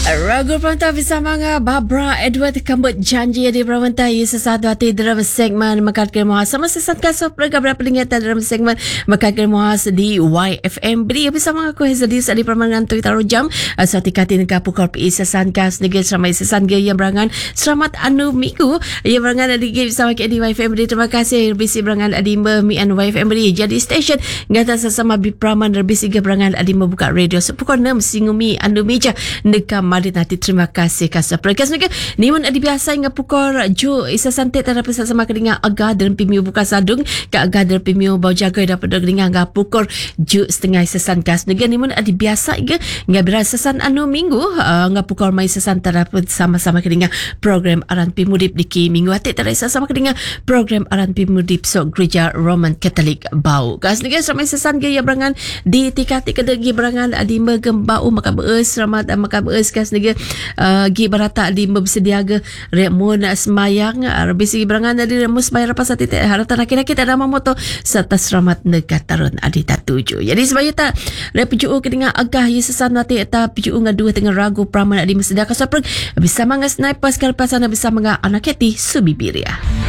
Ragu Perantau bersama dengan Barbara Edward kambut janji di Perantau sesuatu hati dalam segmen Makan Kermuhas sama sesatkan program berapa lingatan dalam segmen Makan Kermuhas di YFM beri bersama aku Hazadi di permangan tu taruh jam suatu kati negara pukul PI sesatkan negara seramai sesatkan yang berangan selamat anu minggu yang berangan di bersama kita di YFM beri terima kasih bisi berangan adi mi and YFM beri jadi station ngata sesama bipraman bisi berangan adi membuka radio sepukul 6 singumi anu meja negara mari nanti terima kasih kasih perkas juga nimun adi biasa hingga pukul ju isa santai terhadap sama kedinga agak dan pimiu buka sadung ke agak dan pimiu bau jaga dapat kedinga hingga pukul ju setengah sesan kas juga nimun adi biasa hingga berasa sesan anu minggu hingga pukul mai sesan terhadap sama-sama kedinga program aran pimudip diki minggu hati terhadap sama kedinga program aran pimudip so gereja Roman Katolik bau kas juga sama sesan gaya berangan di tikati kedegi berangan adi megembau maka beus selamat maka beus kas nega gi barata di bersediaga remun semayang bisi berangan dari remus bayar apa sati haratan akhir-akhir ada moto serta selamat nega tarun adi tatuju jadi sebaya tak re piju ke dengan agah ye sesan nati eta piju ngadu tengah ragu praman di mesediakan sapreng bisa mangas naik pas kalpasan bisa menga anak keti subibiria.